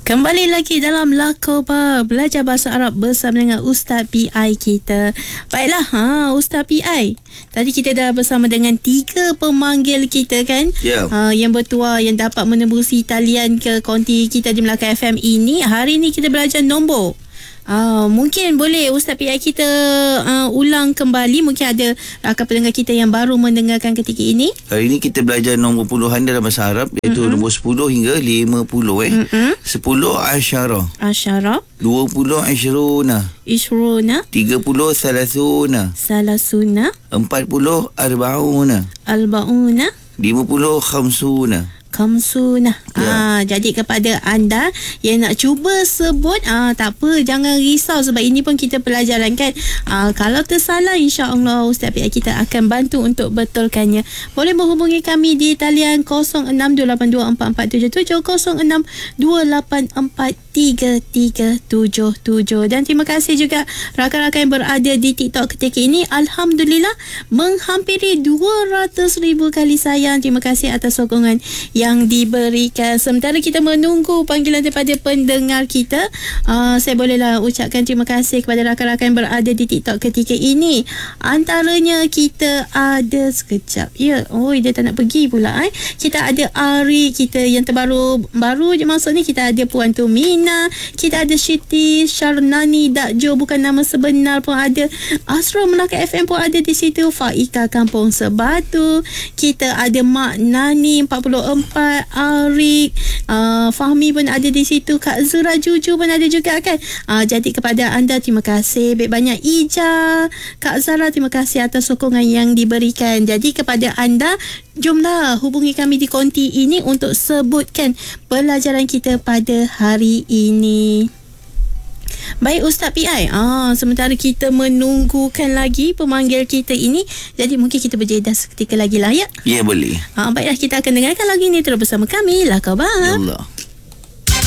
Kembali lagi dalam Lakoba, belajar bahasa Arab bersama dengan Ustaz PI kita. Baiklah, Ustaz PI. Tadi kita dah bersama dengan 3 pemanggil kita kan? Yang bertuah, yang dapat menembusi talian ke konti kita di Melaka FM ini. Hari ni kita belajar nombor. Mungkin boleh Ustaz PI kita ulang kembali. Mungkin ada rakan pendengar kita yang baru mendengarkan ketika ini. Hari ini kita belajar nombor puluhan dalam bahasa Arab, iaitu nombor 10 hingga 50. 10 asyara, 20 ishruna, 30 salasuna, 40 arbauna, 50 khamsuna. Jadi kepada anda yang nak cuba sebut, tak apa, jangan risau, sebab ini pun kita pelajaran kan. Kalau tersalah, insya-Allah Ustaz PI kita akan bantu untuk betulkannya. Boleh menghubungi kami di talian 0628244777, 0628433377. Dan terima kasih juga rakan-rakan yang berada di TikTok ketika ini. Alhamdulillah menghampiri 200,000 kali sayang. Terima kasih atas sokongan yang diberikan. Sementara kita menunggu panggilan daripada pendengar kita, saya bolehlah ucapkan terima kasih kepada rakan-rakan yang berada di TikTok ketika ini. Antaranya kita ada sekejap. Dia tak nak pergi pula. Kita ada Ari, kita yang baru je masuk ni. Kita ada Puan Tumina, kita ada Siti Syarnani Dakjo, bukan nama sebenar pun ada. Asra Melaka FM pun ada di situ. Faika Kampung Sebatu, kita ada Mak Nani 44, Arik, Fahmi pun ada di situ, Kak Zura Juju pun ada juga kan. Jadi kepada anda terima kasih banyak. Ija, Kak Zara, terima kasih atas sokongan yang diberikan. Jadi kepada anda, jomlah hubungi kami di konti ini untuk sebutkan pelajaran kita pada hari ini. Baik Ustaz PI, sementara kita menunggukan lagi pemanggil kita ini, jadi mungkin kita berjeda seketika lagi lah ya? Ya, boleh. Baiklah, kita akan dengarkan lagi ni terus bersama kami, Lakoba. Ya Allah.